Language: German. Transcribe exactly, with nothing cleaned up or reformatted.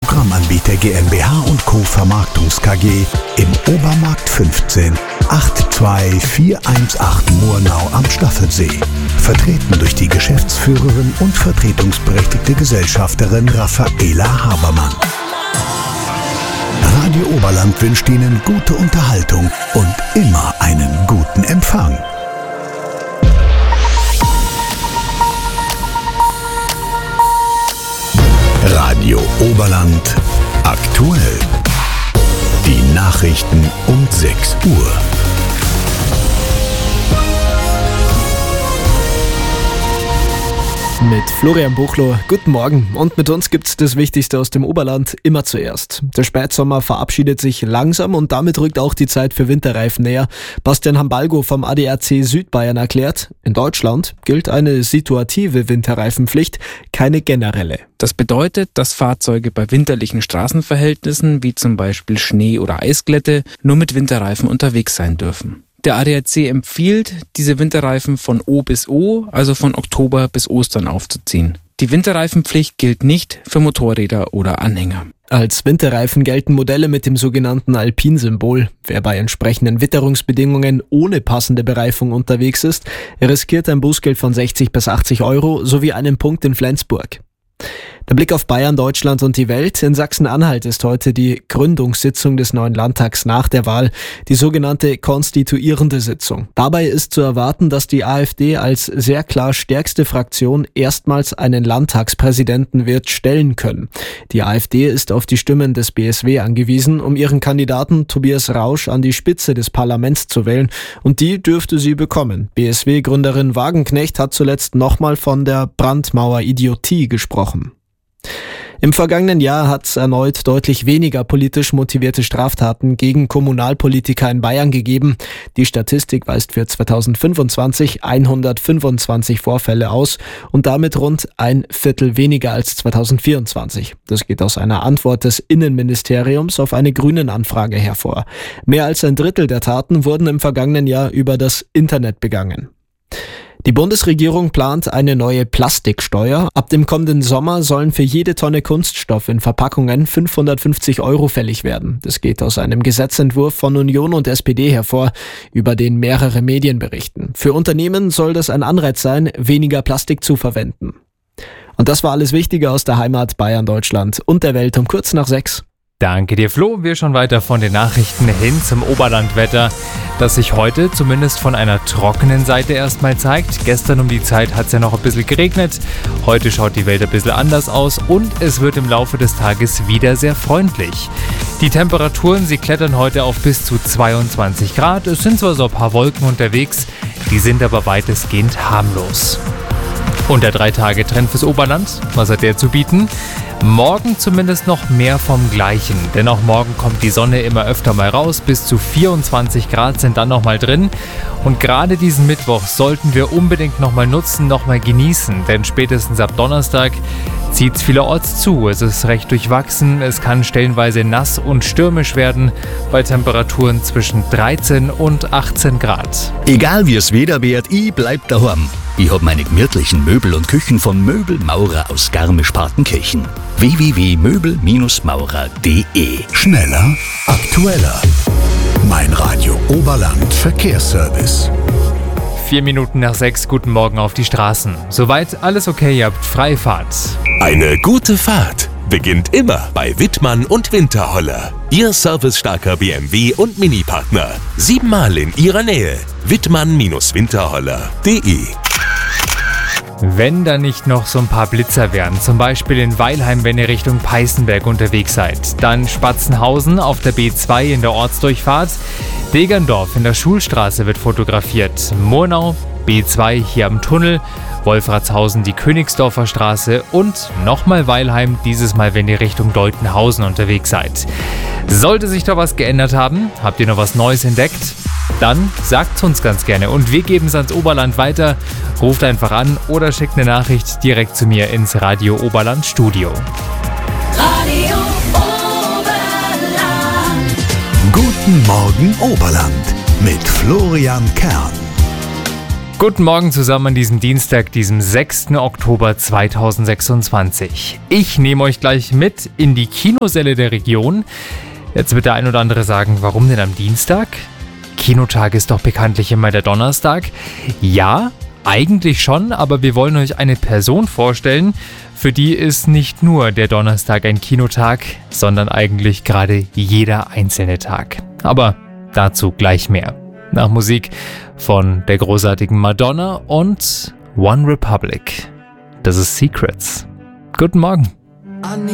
Programmanbieter GmbH und Co. Vermarktungs KG im Obermarkt fünfzehn, acht zwei vier eins acht Murnau am Staffelsee. Vertreten durch die Geschäftsführerin und vertretungsberechtigte Gesellschafterin Raffaela Habermann. Radio Oberland wünscht Ihnen gute Unterhaltung und immer einen guten Empfang. Radio Oberland aktuell. Die Nachrichten um sechs Uhr. Mit Florian Buchloh, guten Morgen. Und mit uns gibt's das Wichtigste aus dem Oberland immer zuerst. Der Spätsommer verabschiedet sich langsam und damit rückt auch die Zeit für Winterreifen näher. Bastian Hambalgo vom A D A C Südbayern erklärt, in Deutschland gilt eine situative Winterreifenpflicht, keine generelle. Das bedeutet, dass Fahrzeuge bei winterlichen Straßenverhältnissen, wie zum Beispiel Schnee oder Eisglätte, nur mit Winterreifen unterwegs sein dürfen. Der A D A C empfiehlt, diese Winterreifen von O bis O, also von Oktober bis Ostern aufzuziehen. Die Winterreifenpflicht gilt nicht für Motorräder oder Anhänger. Als Winterreifen gelten Modelle mit dem sogenannten Alpin-Symbol. Wer bei entsprechenden Witterungsbedingungen ohne passende Bereifung unterwegs ist, riskiert ein Bußgeld von sechzig bis achtzig Euro sowie einen Punkt in Flensburg. Der Blick auf Bayern, Deutschland und die Welt. In Sachsen-Anhalt ist heute die Gründungssitzung des neuen Landtags nach der Wahl, die sogenannte konstituierende Sitzung. Dabei ist zu erwarten, dass die AfD als sehr klar stärkste Fraktion erstmals einen Landtagspräsidenten wird stellen können. Die AfD ist auf die Stimmen des B S W angewiesen, um ihren Kandidaten Tobias Rausch an die Spitze des Parlaments zu wählen. Und die dürfte sie bekommen. B S W-Gründerin Wagenknecht hat zuletzt nochmal von der Brandmauer-Idiotie gesprochen. Im vergangenen Jahr hat es erneut deutlich weniger politisch motivierte Straftaten gegen Kommunalpolitiker in Bayern gegeben. Die Statistik weist für zweitausendfünfundzwanzig hundertfünfundzwanzig Vorfälle aus und damit rund ein Viertel weniger als zweitausendvierundzwanzig. Das geht aus einer Antwort des Innenministeriums auf eine Grünen-Anfrage hervor. Mehr als ein Drittel der Taten wurden im vergangenen Jahr über das Internet begangen. Die Bundesregierung plant eine neue Plastiksteuer. Ab dem kommenden Sommer sollen für jede Tonne Kunststoff in Verpackungen fünfhundertfünfzig Euro fällig werden. Das geht aus einem Gesetzentwurf von Union und S P D hervor, über den mehrere Medien berichten. Für Unternehmen soll das ein Anreiz sein, weniger Plastik zu verwenden. Und das war alles Wichtige aus der Heimat Bayern, Deutschland und der Welt um kurz nach sechs. Danke dir, Flo. Wir schon weiter von den Nachrichten hin zum Oberlandwetter, das sich heute zumindest von einer trockenen Seite erstmal zeigt. Gestern um die Zeit hat es ja noch ein bisschen geregnet. Heute schaut die Welt ein bisschen anders aus und es wird im Laufe des Tages wieder sehr freundlich. Die Temperaturen, sie klettern heute auf bis zu zweiundzwanzig Grad. Es sind zwar so ein paar Wolken unterwegs, die sind aber weitestgehend harmlos. Und der drei-Tage-Trend fürs Oberland, was hat der zu bieten? Morgen zumindest noch mehr vom Gleichen, denn auch morgen kommt die Sonne immer öfter mal raus, bis zu vierundzwanzig Grad sind dann nochmal drin. Und gerade diesen Mittwoch sollten wir unbedingt nochmal nutzen, nochmal genießen, denn spätestens ab Donnerstag zieht es vielerorts zu. Es ist recht durchwachsen, es kann stellenweise nass und stürmisch werden, bei Temperaturen zwischen dreizehn und achtzehn Grad. Egal wie es Wetter wird, ich bleib daheim. Ich hab meine gemütlichen Möbel und Küchen von Möbelmaurer aus Garmisch-Partenkirchen. w w w punkt möbel maurer punkt d e. Schneller, aktueller. Mein Radio Oberland Verkehrsservice. Vier Minuten nach sechs, guten Morgen auf die Straßen. Soweit alles okay, ihr habt Freifahrt. Eine gute Fahrt beginnt immer bei Wittmann und Winterholler. Ihr servicestarker B M W und Mini-Partner. Siebenmal in Ihrer Nähe. Wittmann Winterholler punkt d e. Wenn da nicht noch so ein paar Blitzer wären, zum Beispiel in Weilheim, wenn ihr Richtung Peißenberg unterwegs seid, dann Spatzenhausen auf der B zwei in der Ortsdurchfahrt, Degerndorf in der Schulstraße wird fotografiert, Murnau, B zwei hier am Tunnel, Wolfratshausen die Königsdorfer Straße und nochmal Weilheim, dieses Mal, wenn ihr Richtung Deutenhausen unterwegs seid. Sollte sich da was geändert haben, habt ihr noch was Neues entdeckt? Dann sagt's uns ganz gerne und wir geben es ans Oberland weiter. Ruft einfach an oder schickt eine Nachricht direkt zu mir ins Radio Oberland Studio. Radio Oberland. Guten Morgen Oberland mit Florian Kern. Guten Morgen zusammen an diesem Dienstag, diesem sechsten Oktober zweitausendsechsundzwanzig. Ich nehme euch gleich mit in die Kinosäle der Region. Jetzt wird der ein oder andere sagen, warum denn am Dienstag? Kinotag ist doch bekanntlich immer der Donnerstag. Ja, eigentlich schon, aber wir wollen euch eine Person vorstellen, für die ist nicht nur der Donnerstag ein Kinotag, sondern eigentlich gerade jeder einzelne Tag. Aber dazu gleich mehr. Nach Musik von der großartigen Madonna und One Republic. Das ist Secrets. Guten Morgen.